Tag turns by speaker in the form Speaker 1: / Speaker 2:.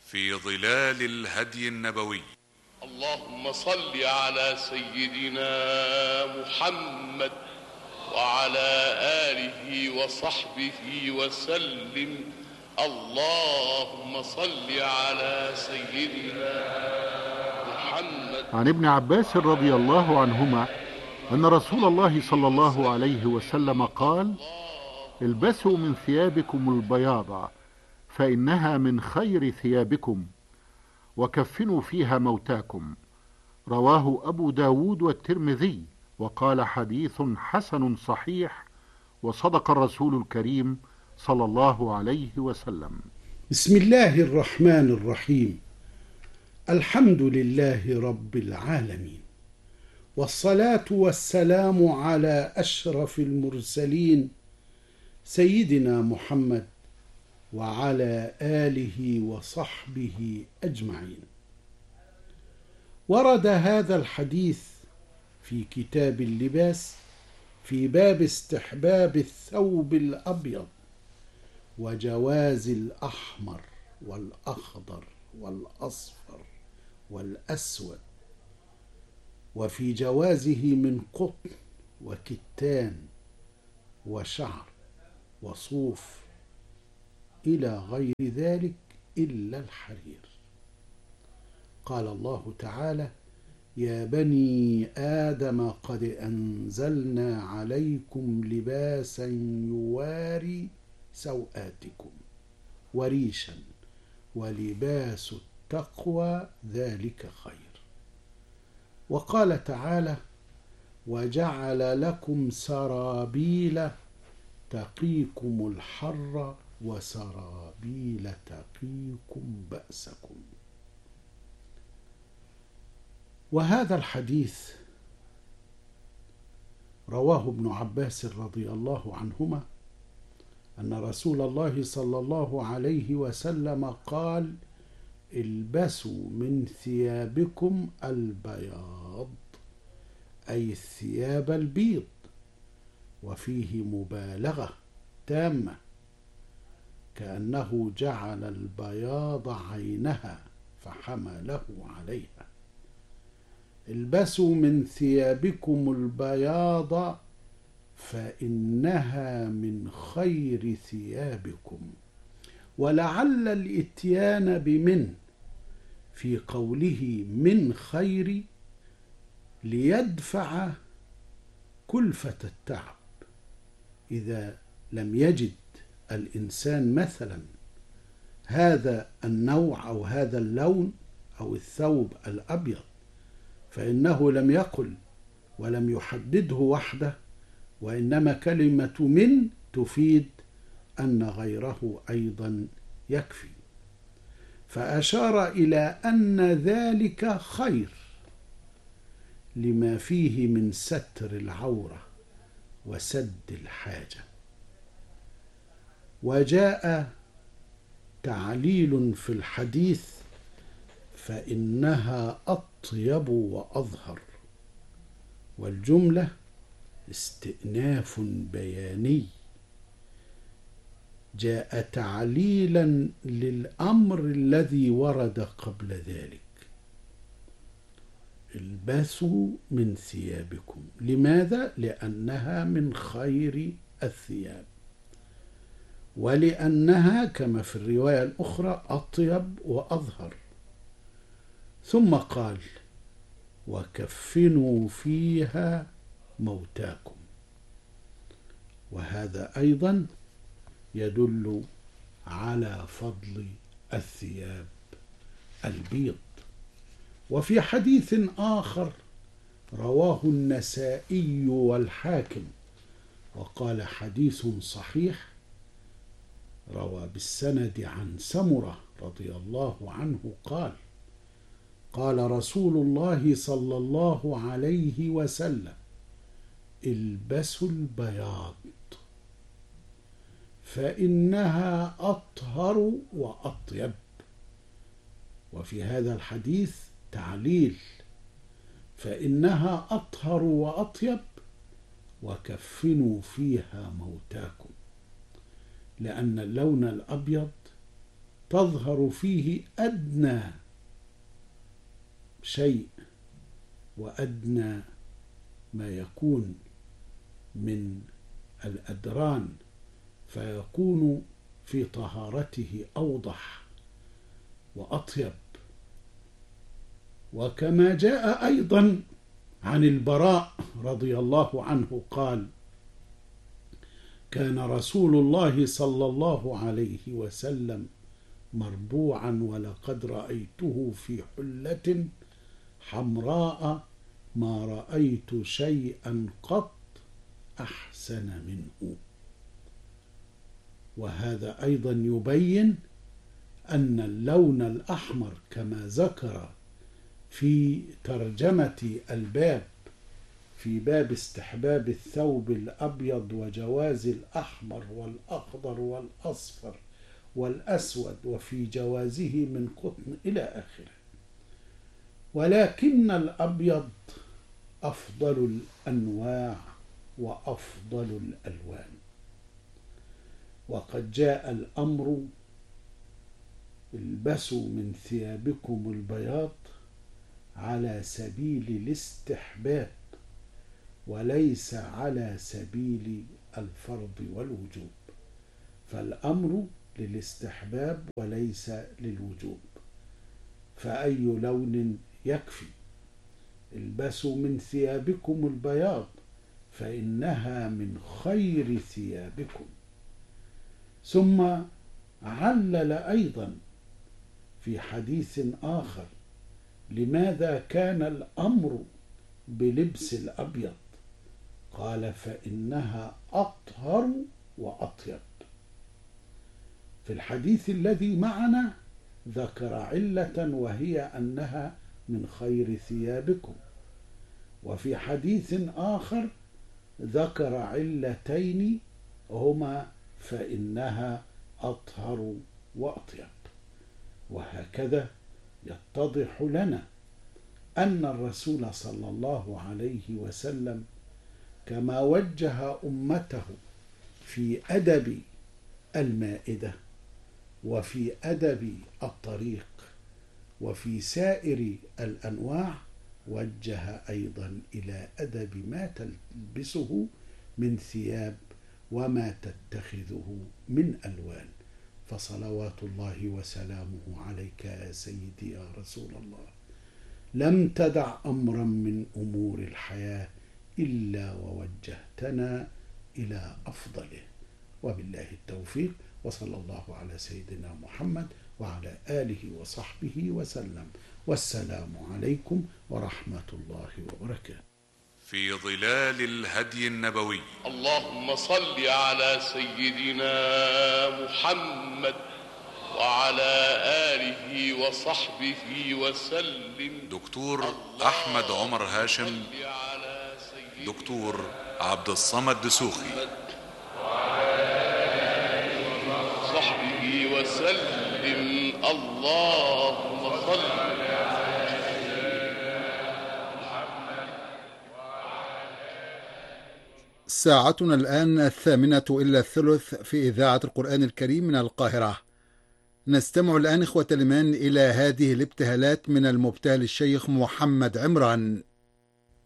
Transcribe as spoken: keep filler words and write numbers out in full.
Speaker 1: في ظلال الهدي النبوي.
Speaker 2: اللهم صل على سيدنا محمد وعلى آله وصحبه وسلم. اللهم صل على سيدنا محمد.
Speaker 3: عن ابن عباس رضي الله عنهما أن رسول الله صلى الله عليه وسلم قال: البسوا من ثيابكم البياض فإنها من خير ثيابكم، وكفنوا فيها موتاكم. رواه أبو داود والترمذي، وقال حديث حسن صحيح، وصدق الرسول الكريم صلى الله عليه وسلم.
Speaker 4: بسم الله الرحمن الرحيم. الحمد لله رب العالمين، والصلاة والسلام على أشرف المرسلين سيدنا محمد وعلى آله وصحبه أجمعين. ورد هذا الحديث في كتاب اللباس في باب استحباب الثوب الأبيض وجواز الأحمر والأخضر والأصفر والأسود، وفي جوازه من قطن وكتان وشعر وصوف إلى غير ذلك إلا الحرير. قال الله تعالى: يا بني آدم قد أنزلنا عليكم لباسا يواري سوآتكم وريشا ولباس التقوى ذلك خير. وقال تعالى: وجعل لكم سرابيل تقيكم الحر وسرابيل تقيكم بأسكم. وهذا الحديث رواه ابن عباس رضي الله عنهما أن رسول الله صلى الله عليه وسلم قال: البسوا من ثيابكم البياض، أي الثياب البيض، وفيه مبالغة تامة، كأنه جعل البياض عينها فحمله عليها. البسوا من ثيابكم البياض فإنها من خير ثيابكم. ولعل الإتيان بمن في قوله من خير ليدفع كلفة التعب. إذا لم يجد الإنسان مثلا هذا النوع أو هذا اللون أو الثوب الأبيض، فإنه لم يقل ولم يحدده وحده، وإنما كلمة من تفيد أن غيره أيضا يكفي، فأشار إلى أن ذلك خير لما فيه من ستر العورة وسد الحاجة. وجاء تعليل في الحديث: فإنها أطيب وأظهر. والجملة استئناف بياني جاء تعليلا للأمر الذي ورد قبل ذلك: البسوا من ثيابكم. لماذا؟ لأنها من خير الثياب، ولأنها كما في الرواية الأخرى أطيب وأظهر. ثم قال: وكفنوا فيها موتاكم. وهذا أيضا يدل على فضل الثياب البيض. وفي حديث آخر رواه النسائي والحاكم وقال حديث صحيح، روى بالسند عن سمرة رضي الله عنه قال: قال رسول الله صلى الله عليه وسلم: البسوا البياض فإنها أطهر وأطيب. وفي هذا الحديث تعليل: فإنها أطهر وأطيب وكفنوا فيها موتاكم، لأن اللون الأبيض تظهر فيه أدنى شيء وأدنى ما يكون من الأدران، فيكون في طهارته أوضح وأطيب. وكما جاء أيضا عن البراء رضي الله عنه قال: كان رسول الله صلى الله عليه وسلم مربوعا، ولقد رأيته في حلة حمراء ما رأيت شيئا قط أحسن منه. وهذا أيضا يبين أن اللون الأحمر كما ذكر في ترجمة الباب في باب استحباب الثوب الأبيض وجواز الأحمر والأخضر والأصفر والأسود وفي جوازه من قطن إلى آخره. ولكن الأبيض أفضل الأنواع وأفضل الألوان. وقد جاء الأمر: البسوا من ثيابكم البياض على سبيل الاستحباب وليس على سبيل الفرض والوجوب، فالأمر للاستحباب وليس للوجوب، فأي لون يكفي؟ البسوا من ثيابكم البياض فإنها من خير ثيابكم. ثم علل أيضا في حديث آخر لماذا كان الأمر بلبس الأبيض، قال: فإنها أطهر وأطيب. في الحديث الذي معنا ذكر علة وهي أنها من خير ثيابكم، وفي حديث آخر ذكر علتين هما فإنها أطهر وأطيب. وهكذا يتضح لنا أن الرسول صلى الله عليه وسلم كما وجه أمته في أدب المائدة وفي أدب الطريق وفي سائر الأنواع، وجه أيضا إلى أدب ما تلبسه من ثياب وما تتخذه من ألوان. فصلوات الله وسلامه عليك يا سيدي يا رسول الله، لم تدع أمرا من أمور الحياة إلا ووجهتنا إلى أفضله، وبالله التوفيق، وصلى الله على سيدنا محمد وعلى آله وصحبه وسلم، والسلام عليكم ورحمة الله وبركاته.
Speaker 1: في ظلال الهدي النبوي.
Speaker 2: اللهم صل على سيدنا محمد وعلى آله وصحبه وسلم.
Speaker 1: دكتور أحمد عمر هاشم، دكتور عبد الصمد دسوخي،
Speaker 2: صحبه وسلم. اللهم صل.
Speaker 5: ساعتنا الآن الثامنة إلا الثلث في إذاعة القرآن الكريم من القاهرة. نستمع الآن إخوة الإيمان إلى هذه الابتهالات من المبتهل الشيخ محمد عمران.